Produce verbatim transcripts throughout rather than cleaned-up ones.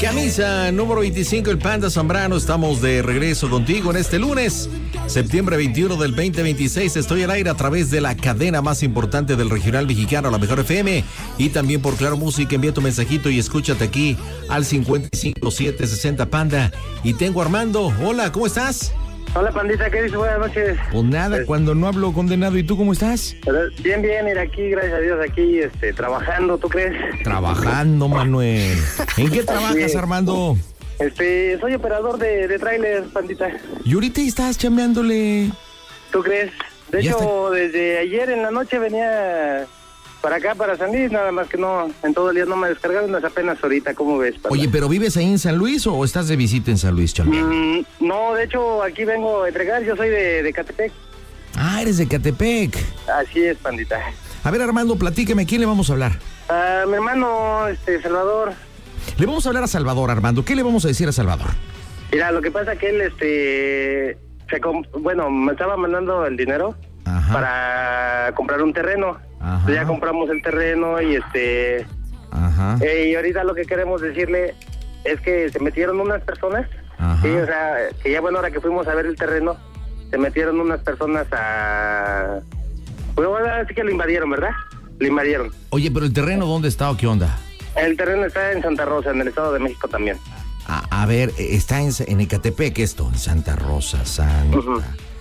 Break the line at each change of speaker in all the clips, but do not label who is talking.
Camisa número veinticinco, el Panda Zambrano. Estamos de regreso contigo en este lunes, septiembre veintiuno del veinte veintiséis. Estoy al aire a través de la cadena más importante del regional mexicano, la Mejor F M, y también por Claro Música. Envía tu mensajito y escúchate aquí al cincuenta y cinco siete sesenta Panda. Y tengo a Armando. Hola, ¿cómo estás?
Hola, Pandita, ¿qué dices? Buenas noches.
Pues nada, pues, cuando no hablo condenado. ¿Y tú cómo estás?
Bien, bien, mira, aquí, gracias a Dios, aquí, este, trabajando, ¿tú crees?
Trabajando, Manuel. ¿En qué trabajas, Armando?
Este, soy operador de, de tráiler, Pandita.
¿Y ahorita estás chambeándole?
¿Tú crees? De
Ya
hecho,
está.
desde ayer en la noche venía para acá, para San Luis, nada más que no, en todo el día no me descargaron, es apenas ahorita, ¿cómo ves, Panda?
Oye, ¿pero vives ahí en San Luis o estás de visita en San Luis, chambeando?
Mm, no, de hecho, aquí vengo a entregar, yo soy de, de Catepec.
Ah, eres de Catepec.
Así es, Pandita.
A ver, Armando, platícame, ¿a quién le vamos a hablar?
A mi hermano, este, Salvador.
Le vamos a hablar a Salvador, Armando. ¿Qué le vamos a decir a Salvador?
Mira, lo que pasa que él, este, se comp- bueno, me estaba mandando el dinero
Ajá.
para comprar un terreno.
Ajá.
Entonces ya compramos el terreno y este,
Ajá.
eh, y ahorita lo que queremos decirle es que se metieron unas personas,
Ajá.
sí, o sea, que ya bueno, ahora que fuimos a ver el terreno, se metieron unas personas a, pues ahora sí que lo invadieron, ¿verdad? Lo invadieron.
Oye, pero el terreno, ¿dónde está o qué onda?
El terreno está en Santa Rosa, en el Estado de México también.
A, a ver, está en, en Ecatepec esto, en Santa Rosa, Santa
Uh-huh.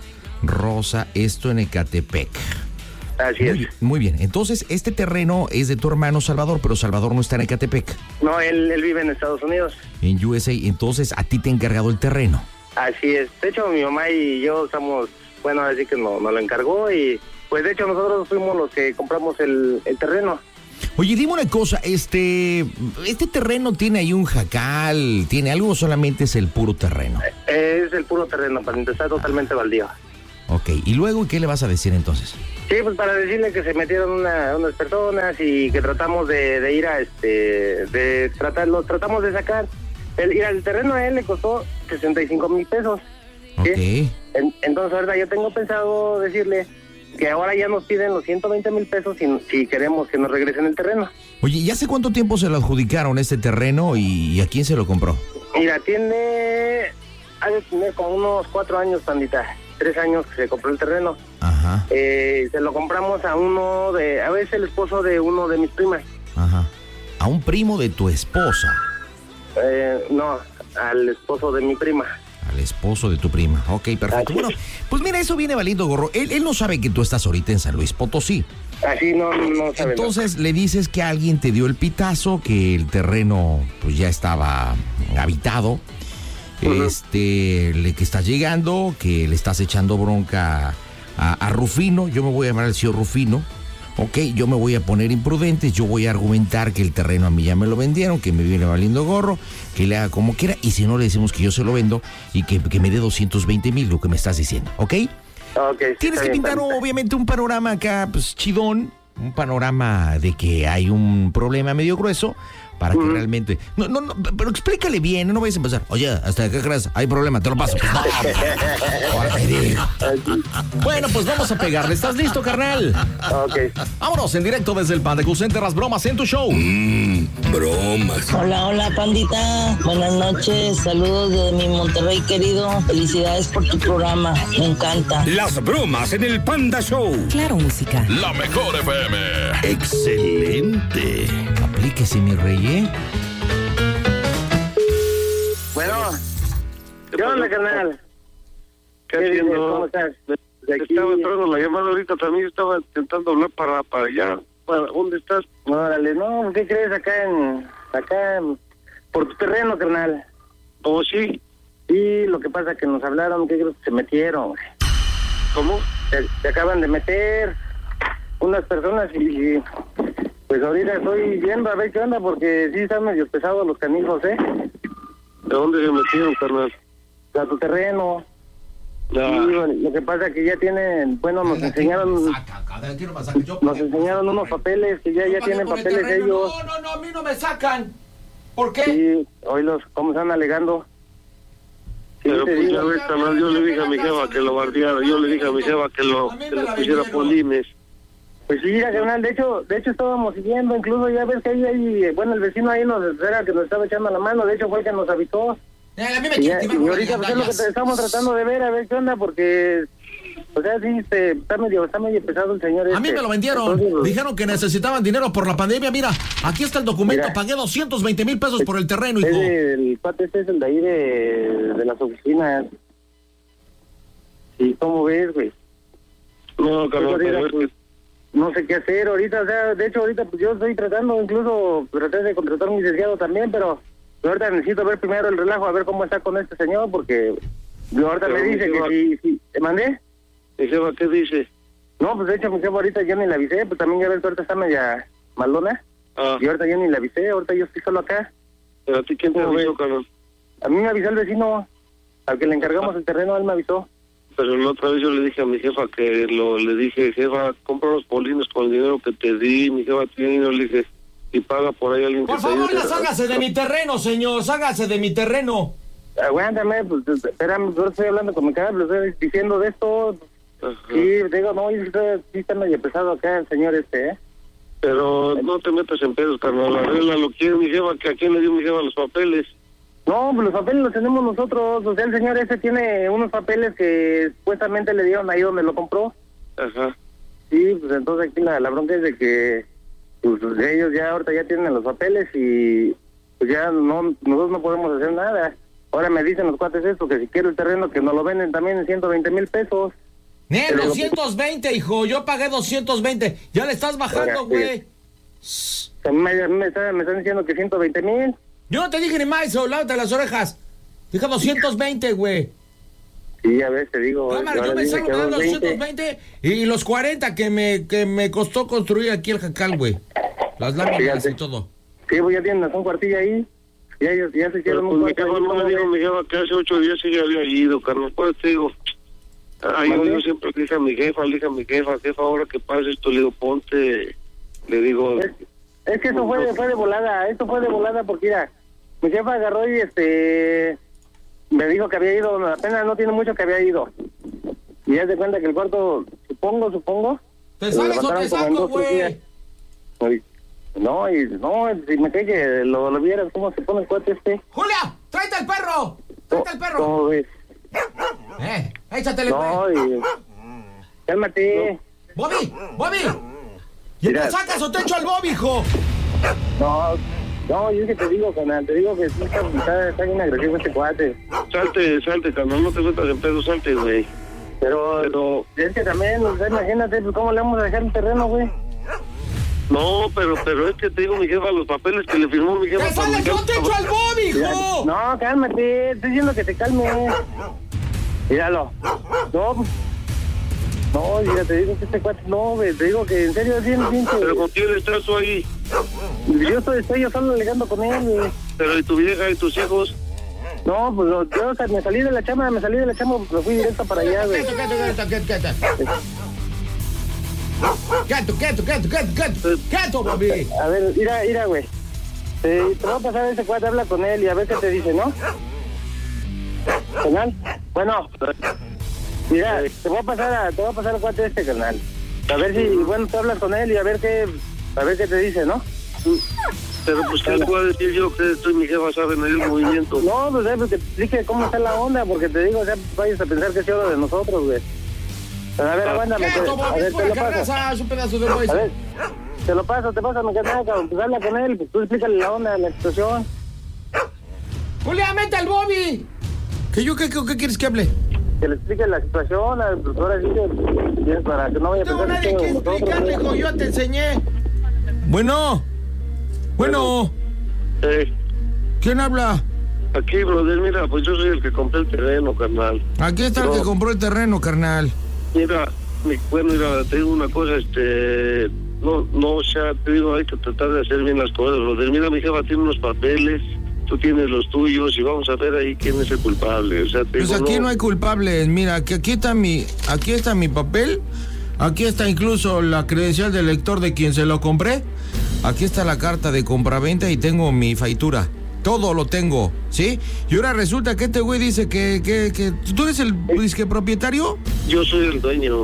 Rosa, esto en Ecatepec.
Así
Muy
es.
bien, muy bien. Entonces, este terreno es de tu hermano Salvador, pero Salvador no está en Ecatepec,
No, él, él vive en Estados Unidos.
en U S A. Entonces, a ti te ha encargado el terreno.
Así es. De hecho, mi mamá y yo estamos, bueno, así que nos no lo encargó y pues de hecho nosotros fuimos los que compramos el, el terreno.
Oye, dime una cosa, este, este terreno tiene ahí un jacal, tiene algo o solamente es el puro terreno.
Es el puro terreno, para está totalmente baldío.
Ok, y luego, ¿qué le vas a decir entonces?
Sí, pues para decirle que se metieron una, unas personas y que tratamos de, de ir a, este, de tratar, los tratamos de sacar. El, ir al terreno a él le costó sesenta y cinco mil pesos.
Ok.
¿Sí? En, entonces, ahora yo tengo pensado decirle que ahora ya nos piden los ciento veinte mil pesos si, si queremos que nos regresen el terreno.
Oye, ¿y hace cuánto tiempo se lo adjudicaron este terreno y a quién se lo compró?
Mira, tiene, ha de tener como unos cuatro años, Pandita, tres años que se compró el terreno.
Ajá,
Eh, se lo compramos a uno de, a veces el esposo de uno de mis primas.
ajá. A un primo de tu esposa,
Eh, no, al esposo de mi prima.
al esposo de tu prima. Ok, perfecto. Bueno, pues mira, eso viene valiendo gorro. Él, él no sabe que tú estás ahorita en San Luis Potosí.
Así no, no sabe.
Entonces le dices que alguien te dio el pitazo, que el terreno pues ya estaba habitado,
Ujú.
este, le, que estás llegando, que le estás echando bronca a, a Rufino. Yo me voy a llamar al señor Rufino. Ok, yo me voy a poner imprudente, yo voy a argumentar que el terreno a mí ya me lo vendieron, que me viene valiendo gorro, que le haga como quiera, y si no le decimos que yo se lo vendo y que, que me dé doscientos veinte mil, lo que me estás diciendo, ¿ok?
Ok, sí,
Tienes
está
que
bien,
pintar
Pandita.
obviamente un panorama acá, pues chidón, un panorama de que hay un problema medio grueso para que
Ujú.
realmente... No, no, no, pero explícale bien, no vayas a empezar. Oye, ¿hasta qué crees? Hay problema, te lo paso. Pues, no, ahora te digo. Bueno, pues vamos a pegarle. ¿Estás listo, carnal?
Ok.
Vámonos en directo desde el Panda Cool Center, las bromas en tu show.
Mmm, bromas.
Hola, hola, pandita. Buenas noches. Saludos de mi Monterrey querido. Felicidades por tu programa. Me encanta.
Las bromas en el Panda Show.
Claro, música.
La Mejor F M.
Excelente.
Aplíquese, mi rey, ¿eh?
Bueno, ¿qué onda, carnal?
¿Qué
¿Qué dices?
haciendo?
¿Cómo estás? De aquí,
Estaba entrando la llamada ahorita, también estaba intentando hablar para, para allá. ¿Para dónde estás?
órale, no, ¿qué crees acá en, acá en, por tu terreno, carnal?
¿Oh, sí?
Sí, lo que pasa es que nos hablaron, ¿qué crees? Se metieron, güey.
¿Cómo?
Se, se acaban de meter unas personas y pues ahorita estoy viendo a ver qué onda porque sí están medio pesados los canijos, ¿eh?
¿De dónde se metieron, carnal?
A tu terreno.
Ya.
Sí, bueno, lo que pasa es que ya tienen, bueno, nos enseñaron, nos enseñaron unos papeles que ya, ya tienen papeles ellos.
No, no, no, a mí no me sacan. ¿Por qué?
Sí, hoy los, ¿cómo están alegando? Sí,
Pero
te
pues
digo.
ya ves, carnal, yo le dije a mi jefa que lo guardiara, yo le dije a mi jefa que lo, que le pusiera polines.
Pues sí, carnal, de hecho, de hecho estábamos siguiendo, incluso ya ves que ahí, ahí, bueno, el vecino ahí nos era que nos estaba echando la mano, de hecho fue el que nos avisó.
Eh, a mí me
Y, ya,
quitan,
y ahorita pues es lo que te estamos tratando de ver, a ver qué onda, porque, o sea, sí, este, está medio, está medio pesado el señor este.
A mí me lo vendieron.
Entonces,
Dijeron que necesitaban dinero por la pandemia. Mira, aquí está el documento.
Mira.
Pagué doscientos veinte mil pesos por el terreno, hijo.
es el cuate este es el de ahí de, de las oficinas. Sí, ¿cómo ves, güey?
No, carnal,
Pues,
pero
ahorita,
es
pues, no sé qué hacer ahorita, o sea, de hecho ahorita pues yo estoy tratando, incluso traté de contratar a un licenciado también, pero yo ahorita necesito ver primero el relajo, a ver cómo está con este señor, porque yo ahorita
Pero
me dice
mi
que
jefa-
si, si, ¿te mandé?
mi jefa, ¿qué dice?
No, pues de hecho mi jefa ahorita yo ni la avisé, pues también ya ves que ahorita está media malona,
Ah,
y ahorita yo ni la avisé, ahorita yo estoy solo acá.
pero a ti, ¿quién te
¿Cómo
avisó,
ves?
carnal?
A mí me avisó el vecino, al que le encargamos el terreno, él me avisó.
Pero la otra vez yo le dije a mi jefa que lo le dije, jefa, compra los polinos con el dinero que te di. Mi jefa tiene dinero, le dije, y paga por ahí alguien
Por
que te
favor,
ayude.
ya ságase de mi terreno, señor. Ságase de mi terreno.
Aguántame, pues espérame, yo estoy hablando con mi cara, le estoy diciendo de esto.
Ajá.
Sí, digo, no, y usted sí está medio pesado acá el señor este, ¿eh?
Pero no te metas en pedos, carnal. Arréglalo. ¿Quién, mi jefa? ¿Que ¿A quién le dio mi jefa los papeles?
No, pues los papeles los tenemos nosotros, o sea, el señor ese tiene unos papeles que supuestamente le dieron ahí donde lo compró.
Ajá.
Sí, pues entonces aquí la, la bronca es de que pues ellos ya ahorita ya tienen los papeles y pues ya no, nosotros no podemos hacer nada. Ahora me dicen los cuates esto, que si quiero el terreno que nos lo venden también en ciento veinte mil pesos.
Nel,
Pero lo que-
doscientos veinte, hijo. Yo pagué doscientos veinte. Ya le estás bajando,
Ahora,
güey.
A mí me, me, están, me están diciendo que ciento veinte mil.
Yo no te dije ni más, o lávate las orejas. Dije doscientos veinte, güey.
Sí, a ver, te digo.
Cámara,
ahora
yo me
dice
salgo
que
ganando los
doscientos
doscientos veinte y los cuarenta que me, que me costó construir aquí el jacal, güey. Las láminas
Fíjate.
y todo.
Sí, pues ya tienen un cuartillo ahí. Ya ellos ya se
Pero
hicieron
pues
un
mi
cuarto.
jefa
ahí,
no
¿cómo
me dijo,
ves?
mi jefa, que hace ocho días sí ya había ido, carnal. Pues te digo, ay, yo, yo siempre le dije a mi jefa, le dije a mi jefa, jefa, ahora que pasa esto, le digo, ponte, le digo...
Es, es que eso fue de, fue de volada, esto fue de volada porque mira, mi jefa agarró y este me dijo que había ido, apenas no tiene mucho que había ido. Y ya se cuenta que el cuarto, supongo, supongo.
¿Te
lo
sales o
levantaron
te
como en
saco,
dos, tres
güey?
días. Ay, No, y no, si me cae que lo, lo vieras cómo se pone el cuate este.
¡Julia! ¡Tráete al perro! ¡Tráete al perro!
¿Cómo ves?
¡Eh! ¡Échatele,
No,
güey!
y... Cálmate.
¡Bobby! ¡Bobby! ¿Y
Mira.
te sacas o te echo al Bobby, hijo?
No, no, yo es que te digo, canal, te digo que sí está, está, está bien agresivo este cuate.
Salte, salte, carnal, no te metas en pedo, salte, güey.
Pero,
Pero,
es que también, o sea, imagínate, pues, ¿cómo le vamos a dejar el terreno, güey?
no, pero, pero es que te digo, mi jefa, los papeles que le firmó mi jefa...
¡Te
para
sales
mi
o
casa-
te echo al Bobby,
Mira,
hijo!
no, cálmate, estoy diciendo que te calmes. Míralo. No, no, mira, te digo que este cuate, no, güey, te digo que en serio es bien pinche.
Pero con quién estás tú ahí,
Yo estoy, estoy yo solo alegando con él, güey.
pero y tu vieja y tus hijos...
No, pues lo- yo o sea, me salí de la chama, me salí de la chama, me fui directo para allá, güey.
Quieto, quieto, quieto, quieto, quieto. Quieto, quieto, quieto, quieto, quieto. Quieto, Bobby.
A ver, mira, mira, güey. Te, te voy a pasar a ese cuate, habla con él y a ver qué te dice, ¿no? ¿Canal? Bueno, mira, te voy a pasar a, te voy a pasar al cuate este, canal. A ver si, bueno, tú hablas con él y a ver qué, a ver qué te dice, ¿no?
Pero pues, ¿qué le puedo decir yo que estoy mi jefa sabe medir el movimiento?
No, pues eh, pues, que te explique cómo está la onda, porque te digo, o sea, vayas a pensar que es hora de nosotros, güey. Pero a ver, aguántame, te-
Quieto,
a
Bobby,
ver,
es
te
pura
lo paso.
carnaza, es un pedazo de hueso.
A ver, te lo paso, te paso, me queda cabrón. Pues habla con él, pues tú explícale la onda, la situación.
Julia, mete al Bobby. ¿Qué yo qué, qué, qué quieres que hable?
Que le explique la situación, a- pues ahora sí que, que es para que no vaya a
No tengo
pensar
nadie
que
que
es nosotros,
explicarle,
güey.
hijo, yo te enseñé. Bueno, bueno,
Eh,
¿quién habla?
aquí, brother, mira, pues yo soy el que compré el terreno, carnal.
Aquí está el
No.
que compró el terreno, carnal.
Mira, mi, bueno, mira, te digo una cosa, este... No, no, o sea, te digo, hay que tratar de hacer bien las cosas, brother. Mira, mi jefa tiene unos papeles, tú tienes los tuyos y vamos a ver ahí quién es el culpable. O sea, te
Pues
digo,
aquí no hay culpables. Mira, que aquí está mi, aquí está mi papel. Aquí está incluso la credencial del lector de quien se lo compré. Aquí está la carta de compraventa y tengo mi factura. Todo lo tengo, ¿sí? Y ahora resulta que este güey dice que, que, que... ¿Tú eres el disque propietario?
Yo soy el dueño.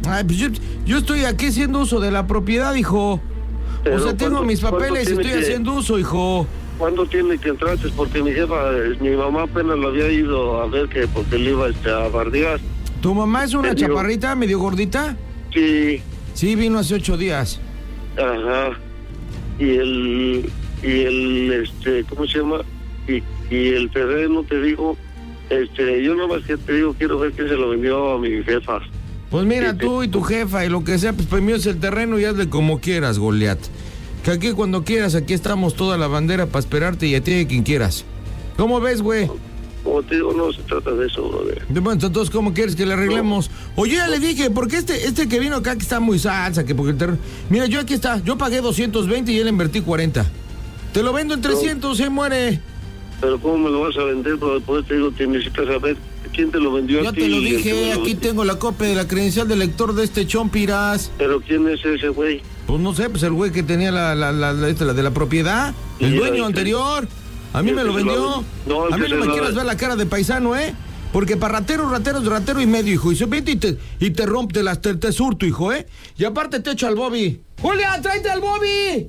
Ay, pues yo, yo estoy aquí haciendo uso de la propiedad, hijo.
Pero
O sea, tengo
¿cuánto-
mis papeles y
cuánto
estoy
tiene que-
haciendo uso, hijo.
¿Cuándo tiene que entrar? Porque mi jefa, mi mamá apenas lo había ido a ver que porque le iba este, a bardear.
¿Tu mamá es una
Te digo-
chaparrita, medio gordita?
Sí,
Sí, vino hace ocho días.
ajá. Y el, y el, este, ¿cómo se llama? Y, y el terreno, te digo, este, yo nomás que te digo, quiero ver quién se lo vendió a mi jefa.
Pues mira,
Sí,
tú y tu jefa y lo que sea, pues para mí es el terreno y hazle como quieras, Goliat. Que aquí cuando quieras, aquí estamos toda la bandera para esperarte y a ti y a quien quieras. ¿Cómo ves, güey?
Como te digo, no se trata de eso, brother.
De bueno, entonces, ¿cómo quieres que le arreglemos? Oye, ya le dije, porque este este que vino acá que está muy salsa, que porque el terreno... Mira, yo aquí está, yo pagué doscientos veinte y él invertí cuarenta. Te lo vendo en trescientos, se muere.
Pero ¿cómo me lo vas a vender? Pero después te digo, te necesitas saber quién te lo vendió
Ya
a ti.
te lo
y el que
dije,
me lo
aquí
vendió.
tengo la copia de la credencial del lector de este chompiras.
Pero ¿quién es ese güey?
Pues no sé, pues el güey que tenía la, la, la, la, esta, la de la propiedad, el
Y
dueño
el que-
anterior. A mí
el
me
que
lo
se lo
vendió.
ven- no, el
A mí
que
no
se
me
lo
quieras
ven-
ver la cara de paisano, ¿eh? Porque para ratero, ratero es ratero y medio, hijo. Y se vete y te, y te rompe las te, te surto, hijo, ¿eh? Y aparte te echo al Bobby. ¡Julia, tráete al Bobby!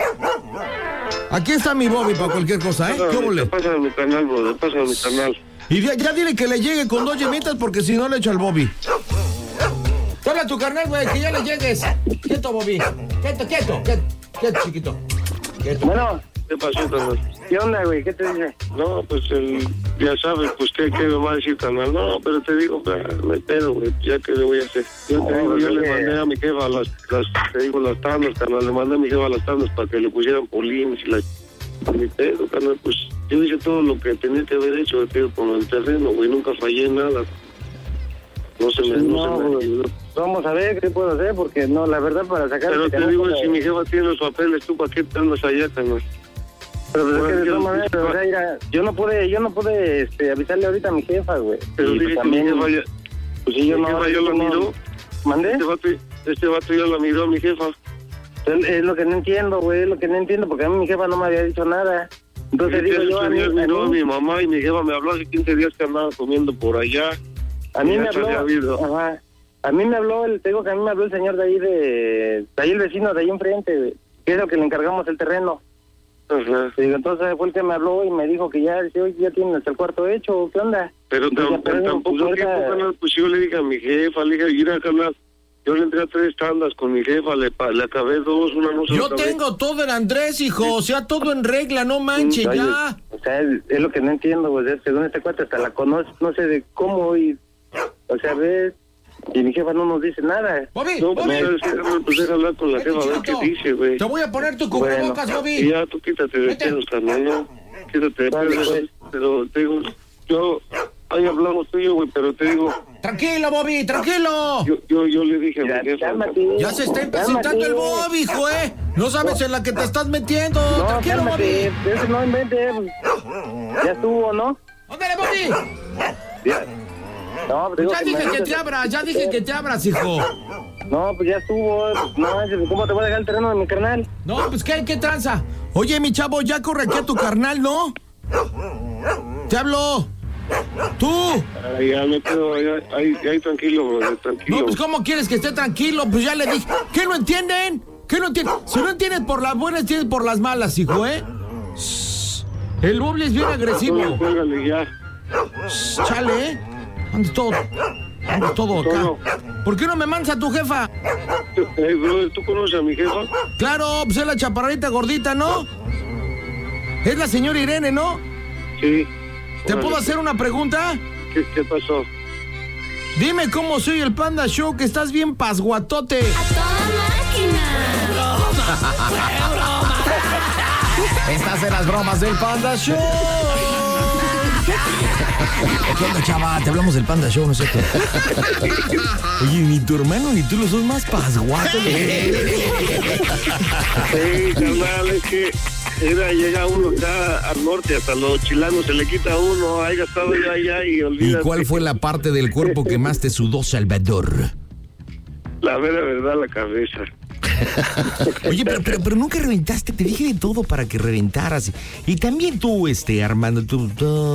Aquí está mi Bobby para cualquier cosa, ¿eh? ¿Qué
Pásame,
ole?
pásame mi canal, brother, pásame mi canal.
Y ya, ya dile que le llegue con dos yemitas porque si no le echo al Bobby. Habla tu carnal, güey, que ya le llegues. Quieto, Bobby. Quieto, quieto, quieto, quieto, chiquito. Quieto.
Bueno,
¿Qué pasó, canal?
¿qué onda, güey? ¿Qué te dice?
No, pues el, ya sabes, pues ¿qué, qué me va a decir, canal? No, pero te digo, pues, me pedo, güey, ya que le voy a hacer. Yo te
No,
digo, yo
pues,
le
eh.
mandé a mi jefa las, las, te digo, las tandas, canal, le mandé a mi jefa las tandas para que le pusieran polines y la... Mi pedo, canal, pues yo hice todo lo que tenía que haber hecho, te digo, con el terreno, güey, nunca fallé en nada. No se me, no,
No,
se me
güey.
ayudó.
Vamos a ver qué puedo hacer, porque no, la verdad, para sacar...
Pero
este
te digo,
teléfono-
si mi jefa tiene los papeles, ¿tú para qué te andas allá, canal?
Pero pues, es que de
Bueno,
todas
yo-
maneras, o sea, mira, yo no pude, yo no pude este, avisarle ahorita a mi jefa, güey.
Pero
Y,
dije
pues,
que mi jefa ya...
pues sí, yo
mi
no...
jefa ya
yo
la
no-
miró.
¿Mandé?
Este vato, este vato ya la miró a mi jefa.
Es, es lo que no entiendo, güey, es lo que no entiendo, porque a mí mi jefa no me había dicho nada. Entonces digo yo, a mí,
días
a
miró a
mí,
mi mamá y mi jefa me habló hace quince días que andaba comiendo por allá.
a mí
ya
me
se había
habló,
habido.
ajá, a mí me habló, el, te digo que a mí me habló el señor de ahí, de, de ahí el vecino de ahí enfrente, güey, que es el que le encargamos el terreno.
Ajá.
Y entonces fue el que me habló y me dijo que ya, dice, oye, ya tienen hasta el cuarto hecho, ¿qué onda?
Pero
Y ya,
tam-
pero,
en tan
pues,
poco
ahorita-
tiempo, canal, pues yo le dije a mi jefa, le dije, mira, canal, yo le entré a tres tandas con mi jefa, le, pa- le acabé dos, una no se la
Yo
acabé.
tengo todo el Andrés, hijo. O sea, todo en regla, no manches,
Oye,
ya.
O sea, es, es lo que no entiendo, güey. es- Según este cuate hasta la conoce, no sé de cómo y... O sea, ves... Y mi jefa no nos dice nada.
Bobby,
No, pues,
Bobby.
¿sabes qué, canal? Pues deja hablar con la
Vete,
jefa a ver
chiquito.
qué dice, güey.
Te voy a poner tu cubrebocas,
Bueno.
Bobby.
Y ya, tú quítate de
Vete.
pedos, carnal, ¿no? Quítate de
Vale,
pedos.
pues.
Pero te digo, yo, ahí hablamos tú y yo, güey, pero te digo,
Tranquilo, Bobby, tranquilo.
yo, yo, yo le dije a
Ya,
mi jefa.
cálmate.
Ya se está impacientando
Cálmate.
el Bobby, hijo, ¿eh? No sabes en la que te estás metiendo.
No,
Tranquilo,
cálmate.
Bobby.
Eso no inventes. Ya estuvo, ¿no?
Ándale, Bobby.
Ya. No, pues, digo
Ya
que
dije
me-
que te abras, ya dije que te abras, hijo.
No, pues ya estuvo. Pues, no manches, ¿cómo te voy a dejar el terreno de mi carnal?
No, pues ¿qué, qué tranza? Oye, mi chavo, ya corre aquí a tu carnal, ¿no? Te hablo. Tú.
Ay, ya me quedo, ahí, ahí, ahí tranquilo, bro, tranquilo.
No, pues ¿cómo quieres que esté tranquilo? Pues ya le dije. ¿Qué no entienden? ¿Qué no entienden? Si no entiendes por las buenas, entiendes por las malas, hijo, ¿eh? Shh. El Bobby es bien agresivo.
Solo cuélgale ya.
Shh, chale, ¿eh? Andas todo. Andas todo acá.
Todo.
¿Por qué no me mansa tu jefa?
Hey, brother, ¿tú conoces a mi jefa?
Claro, pues es la chaparrita gordita, ¿no? Es la señora Irene, ¿no?
Sí.
¿Te
Órale.
puedo hacer una pregunta?
¿Qué, qué pasó?
Dime cómo soy el Panda Show, que estás bien pasguatote.
¡A toda máquina!
Estás en las bromas del Panda Show. ¿Qué onda, chava? Te hablamos del Panda Show, no sé qué. Oye, ni tu hermano ni tú lo sos más pasguatos.
Sí, carnal, es que era, llega uno acá al norte, hasta los chilanos se le quita a uno, hay gastado ya allá y
¿Y
olvídate.
cuál fue la parte del cuerpo que más te sudó, Salvador?
La vera verdad, la cabeza.
Oye, pero, pero, pero nunca reventaste, te dije de todo para que reventaras. Y también tú, este, Armando, tú...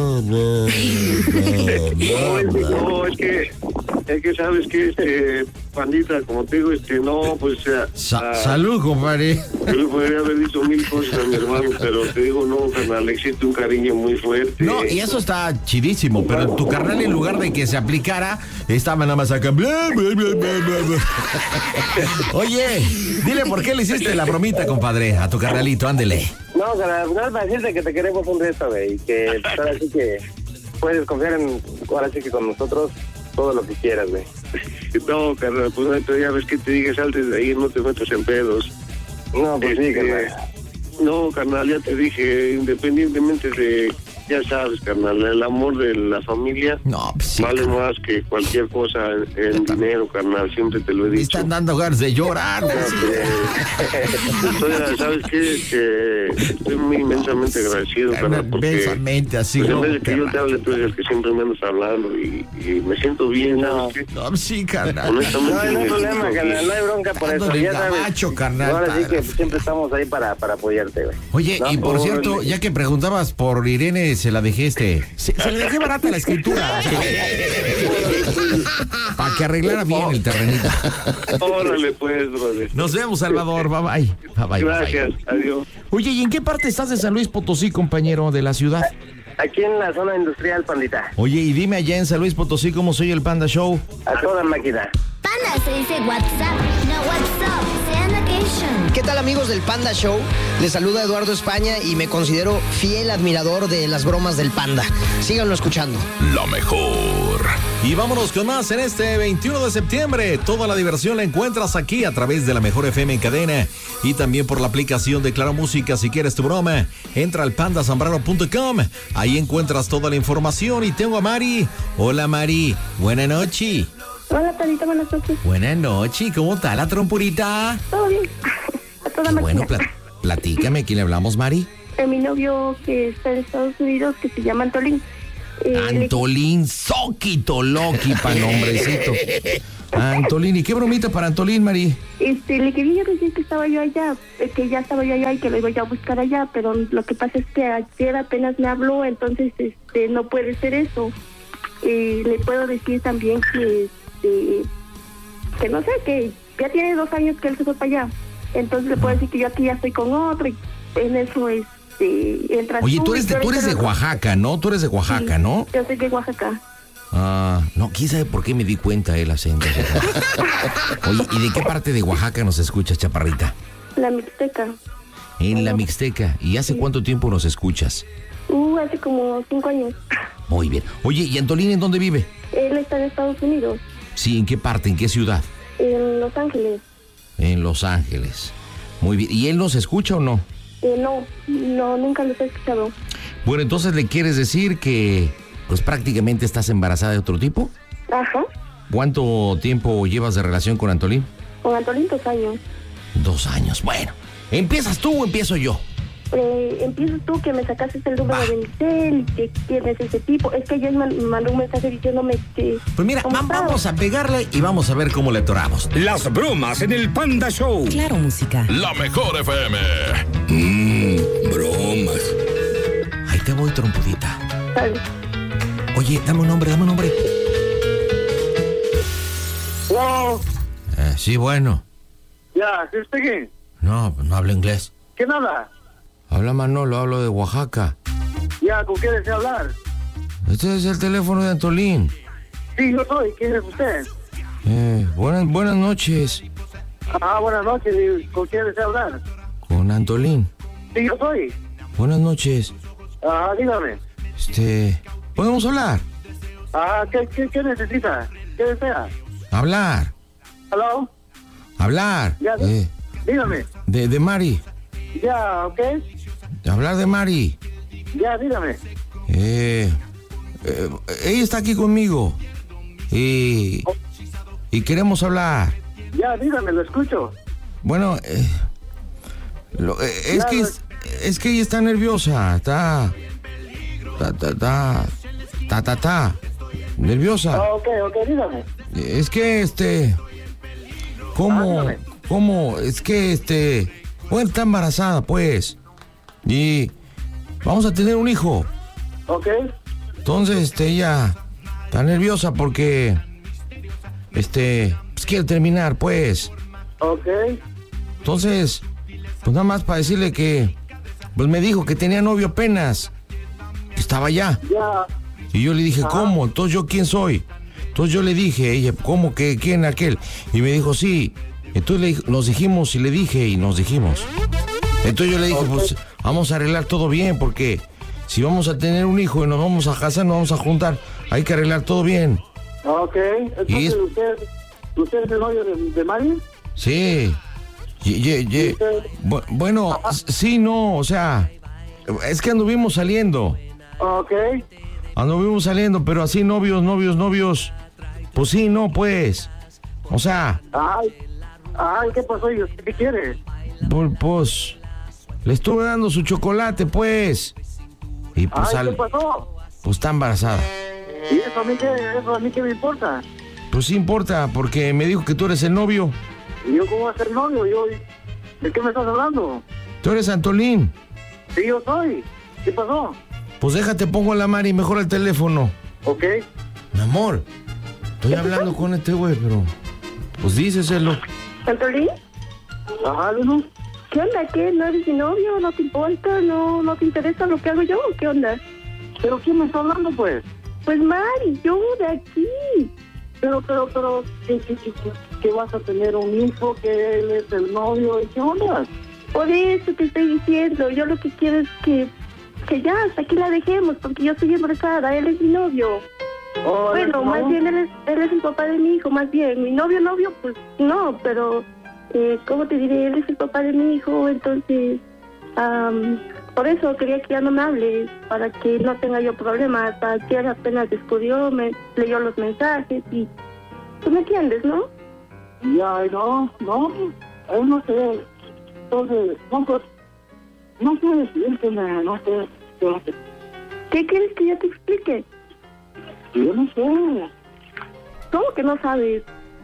No, es que, no, es que, es que sabes que, este, pandita, como te digo, este, no, pues... Uh,
Sa-
uh,
salud, compadre.
Yo le podría haber dicho mil cosas a mi hermano, pero te digo, no, carnal, existe un cariño muy fuerte.
No, y eso está chidísimo, pero tu carnal, en lugar de que se aplicara, estaba nada más acá. Bla, bla, bla, bla, bla. Oye, dile por qué le hiciste la bromita, compadre, a tu carnalito, ándele.
No, carnal, nada para decirte que te queremos un resto, güey, y que pues, ahora sí que puedes confiar en, ahora sí que con nosotros, todo lo que quieras, güey.
No, carnal, pues no, ya ves que te dije, saltes de ahí, no te metas en pedos.
No, pues sí,
Este,
carnal.
No, carnal, ya te dije, independientemente de, ya sabes, carnal, el amor de la familia
No, pues sí,
vale
carnal.
más que cualquier cosa en, en dinero, carnal, siempre te lo he
Me
dicho.
están dando ganas de llorar, güey.
Estoy, ¿sabes qué? Que estoy muy inmensamente agradecido, carnal, porque
Inmensamente, así,
pues, en
¿no?
vez de que yo te hable, tú eres el que siempre me andas hablando y, y me siento bien, ¿sabes qué?
No, sí, carnal.
Honestamente,
No, no hay
me
problema,
siento
carnal,
bien.
no hay bronca por eso,
Dándole
ya
el
sabes.
gabacho, carnal,
Ahora sí
para-
que siempre estamos ahí para, para apoyarte, güey.
Oye,
No,
y por
órale.
cierto, ya que preguntabas por Irene, se la dejé este. Se, se le dejé barata la escritura. Para que arreglara bien el terrenito.
Órale, pues, brother.
Nos vemos, Salvador. Bye bye. Bye bye.
Gracias, adiós.
Oye, ¿y en qué parte estás de San Luis Potosí, compañero, de la ciudad?
Aquí en la zona industrial, pandita.
Oye, y dime allá en San Luis Potosí cómo soy el Panda Show.
A toda máquina.
Panda se dice WhatsApp, no WhatsApp. Sea location.
¿Qué tal, amigos del Panda Show? Les saluda Eduardo España y me considero fiel admirador de las bromas del Panda. Síganlo escuchando.
La mejor.
Y vámonos con más en este veintiuno de septiembre. Toda la diversión la encuentras aquí a través de la Mejor F M en cadena y también por la aplicación de Claro Música. Si quieres tu broma, entra al panda zambrano punto com. Ahí encuentras toda la información y tengo a Mari. Hola, Mari. Buenas noches.
Hola, Pandita, buenas noches.
Buenas noches. ¿Cómo está la trompurita?
¿Todo bien? A toda
Qué
máquina.
bueno, pla- platícame. ¿A quién le hablamos, Mari?
Eh, mi novio que está en Estados Unidos, que se llama Antolín. Eh, le-
Antolín Soquito Loki, pa' nombrecito. Antolín, ¿y qué bromita para Antolín, Mari?
Este, le quería decir que estaba yo allá, eh, que ya estaba yo allá y que lo iba yo a buscar allá, pero lo que pasa es que ayer apenas me habló, entonces este, no puede ser eso. Eh, le puedo decir también que, este, que no sé, que ya tiene dos años que él se fue para allá. Entonces le puedo decir que yo aquí ya estoy con otro y en eso este, entra.
Oye, tú eres de, tú eres de Oaxaca, ¿no? Tú eres de Oaxaca,
Sí,
¿no?
Yo soy de Oaxaca.
Ah, no, quién sabe por qué me di cuenta el acento. Oye, ¿y de qué parte de Oaxaca nos escuchas, chaparrita?
La Mixteca.
En la Mixteca. ¿Y hace cuánto tiempo nos escuchas?
Uh, hace como cinco años.
Muy bien. Oye, ¿y Antolín en dónde vive?
Él está en Estados Unidos,
Sí, ¿en qué parte? ¿En qué ciudad?
en Los Ángeles.
En Los Ángeles. Muy bien. ¿Y él nos escucha o no?
Eh, no, no, nunca los he escuchado.
Bueno, entonces le quieres decir que, pues prácticamente estás embarazada de otro tipo.
Ajá,
¿Cuánto tiempo llevas de relación con Antolín?
con Antolín dos años.
Dos años. Bueno, ¿empiezas tú o empiezo yo?
Eh, empiezas tú que me sacaste el número
Va.
de mi cel y que tienes ese tipo. Es que ayer me me mandó un mensaje diciéndome que...
Pues mira,
¿cómo
va-
estaba?
vamos a pegarle y vamos a ver cómo le atoramos.
Las bromas en el Panda Show.
Claro, música.
La mejor F M. Mmm, bromas.
Ahí te voy, trompudita.
Sale.
Oye, dame un nombre, dame un nombre.
No,
Eh, sí, bueno.
ya, ¿sí speaking?
No, no hablo inglés.
¿Quién habla?
Habla Manolo, hablo de Oaxaca.
Ya, ¿con quién desea hablar?
Este es el teléfono de Antolín.
Sí, yo soy. ¿Quién es usted?
Eh, buenas, buenas noches.
Ah, buenas noches. ¿y ¿Con quién desea hablar?
Con Antolín.
Sí, yo soy.
Buenas noches.
Ah, dígame.
Este, ¿podemos hablar?
Ah, ¿qué, qué, qué necesita? ¿Qué desea?
Hablar.
¿Aló?
Hablar.
Ya,
Eh,
dígame.
de, de Mari.
Ya, ¿ok?
Hablar de Mari.
Ya, dígame.
Eh, eh, ella está aquí conmigo. Y, y queremos hablar.
Ya, dígame, lo escucho.
Bueno, eh, lo- eh, es,
Ya,
que,
lo-
es, es que ella está nerviosa. Está. Está. Está. Está. Está. está, está nerviosa.
Ah, ok, ok, dígame.
Es que este. ¿Cómo?
Ah, dígame.
¿Cómo? Es que este. Bueno, está embarazada, pues. Y. Vamos a tener un hijo.
Ok.
Entonces, este, ella. Está nerviosa porque. Este. Pues
quiere terminar, pues.
Ok.
Entonces, pues nada más para decirle que, pues me dijo que tenía novio apenas, que estaba allá.
Ya.
Y yo le dije,
Ajá.
¿cómo? Entonces, ¿yo quién soy? Entonces yo le dije, ella, ¿cómo que quién aquel? Y me dijo, sí. Entonces le, dij- nos dijimos y le dije y nos dijimos. Entonces yo le dije,
Ok.
pues vamos a arreglar todo bien, porque si vamos a tener un hijo y nos vamos a casar, nos vamos a juntar, hay que arreglar todo bien.
Ok. Entonces,
Y es-
¿usted, ¿usted es el novio de, de Mari?
Sí. Ye- ye- ye- Bu- bueno, s- sí, no, o sea, es que anduvimos saliendo.
Ok.
Anduvimos saliendo, pero así novios, novios, novios. Pues sí, no, pues. O sea,
Ay. Ay, ¿qué pasó? ¿Y usted qué quiere?
pu- pues, le estuve dando su chocolate, pues. Y pues,
Ay,
al-
¿qué pasó?
pues está embarazada.
¿Y eso a mí qué, eso a mí qué me importa?
Pues sí importa, porque me dijo que tú eres el novio.
¿Y yo cómo voy a ser novio? Yo, ¿de qué me estás hablando?
Tú eres Antolín.
Sí, yo soy. ¿Qué pasó?
Pues déjate, pongo a la Mari mejor el teléfono.
Ok.
Mi amor, estoy hablando con este güey, pero... Pues díceselo.
¿Antolín?
Ajá, ¿no?
¿Qué onda? ¿Qué? ¿No eres mi novio? ¿No te importa? ¿No, no te interesa lo que hago yo? ¿Qué onda?
¿Pero quién me está hablando, pues?
Pues Mari, yo de aquí.
Pero, pero, pero, ¿qué, qué, qué, qué, qué vas a tener un hijo que él es el novio? ¿Y qué onda?
Por eso te estoy diciendo. Yo lo que quiero es que, que ya, hasta aquí la dejemos, porque yo estoy embarazada. Él es mi novio.
Oh,
Bueno,
¿no?
más bien él es, él es el papá de mi hijo, más bien. Mi novio, novio, pues no, pero, eh, ¿cómo te diré? Él es el papá de mi hijo, entonces, am, por eso quería que ya no me hables, para que no tenga yo problemas. Ayer apenas descubrió, me leyó los mensajes y, tú me entiendes, ¿no?
Ya, no, no, él no sé. Entonces, no, pues, no sé decirte, no sé. Yo,
¿Qué quieres que yo te explique?
yo no sé.
¿Cómo que no sabes?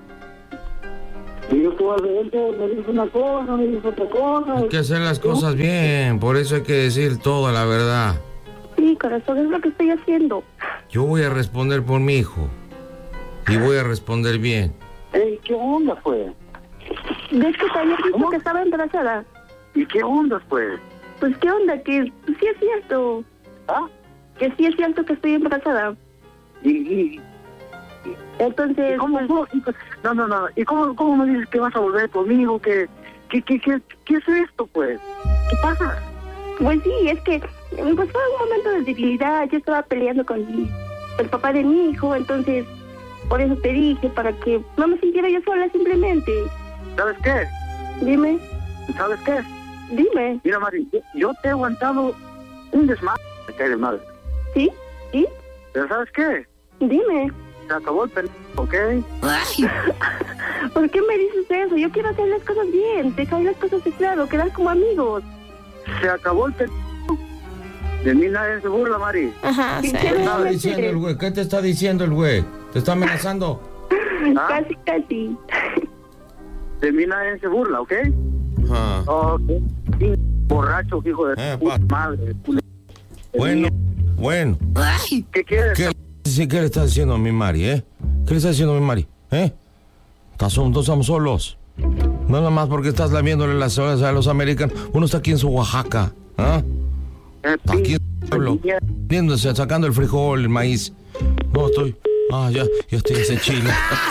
Y yo todo él me dice una cosa, me dice otra cosa.
Hay que hacer las cosas bien, por eso hay que decir toda la verdad.
Sí, corazón, es lo que estoy haciendo.
Yo voy a responder por mi hijo. Y voy a responder bien.
Ey, ¿qué onda, pues?
¿Ves que te había dicho que estaba embarazada?
¿Y qué onda, pues?
Pues, ¿qué onda? Que pues, sí es cierto.
¿Ah?
Que sí es cierto que estoy embarazada.
Y, y,
Entonces,
¿y cómo, cómo- no, no, no, ¿y cómo, cómo me dices que vas a volver conmigo? ¿Qué, qué, qué, qué, qué es esto, pues? ¿Qué pasa?
pues sí, es que pues fue un momento de debilidad. Yo estaba peleando con el papá de mi hijo, entonces, por eso te dije, para que no me sintiera yo sola simplemente.
¿Sabes qué?
Dime,
¿Sabes qué?
dime,
Mira, Mari, yo, yo te he aguantado un desmadre, me cae de madre.
¿sí? ¿Sí?
¿Pero sabes qué?
Dime.
Se acabó el pendejo, ¿ok?
¿Por qué me dices eso? Yo quiero hacer las cosas bien, dejar las cosas de claro, quedar como amigos.
Se acabó el pendejo. De mí nadie se burla, Mari.
Ajá,
¿Qué
sí.
quieres
¿Qué está
decir?
diciendo el güey? ¿Qué te está diciendo el güey? ¿Te está amenazando?
¿Ah?
Casi, casi.
De mí nadie se burla, ¿ok?
Ajá.
Ok. Sí, borracho, hijo de
Eh,
puta
pa-
madre. culo.
Bueno, bueno.
¿Qué quieres?
¿Qué, sí, ¿Qué le estás diciendo a mi Mari, eh? ¿Qué le estás diciendo a mi Mari, eh? ¿Estás, no estamos solos? No nada más porque estás lamiéndole las orejas a los americanos. Uno está aquí en su Oaxaca, ¿ah?
Eh,
Está aquí en su pueblo, viéndose, sacando el frijol, el maíz. No, estoy... Ah, ya, ya estoy en Chile.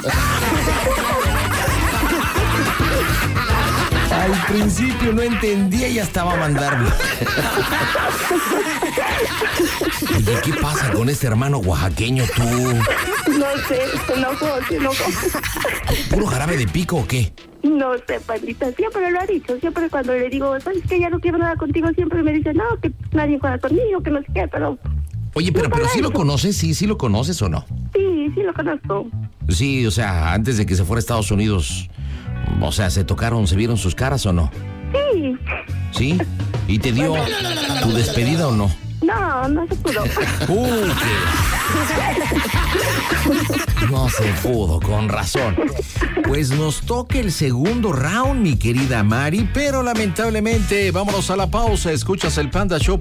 Al principio no entendía y ya estaba mandando. Oye, ¿qué pasa con este hermano oaxaqueño tú?
No sé, se enojó, se enojó.
¿Puro jarabe de pico o qué?
No sé, pandita, siempre lo ha dicho, siempre cuando le digo, ¿sabes qué? Ya no quiero nada contigo, siempre me dice, no, que nadie juega conmigo, que no sé qué, pero
Oye, pero, pero ¿sí lo conoces? ¿Sí, sí lo conoces o no?
sí, sí lo conozco.
Sí, o sea, antes de que se fuera a Estados Unidos, o sea, ¿se tocaron, se vieron sus caras o no?
Sí.
¿Sí? ¿Y te dio tu despedida o no?
No, no se pudo.
Uh, que- No se pudo, con razón. Pues nos toca el segundo round, mi querida Mari, pero lamentablemente, vámonos a la pausa. Escuchas el Panda Show.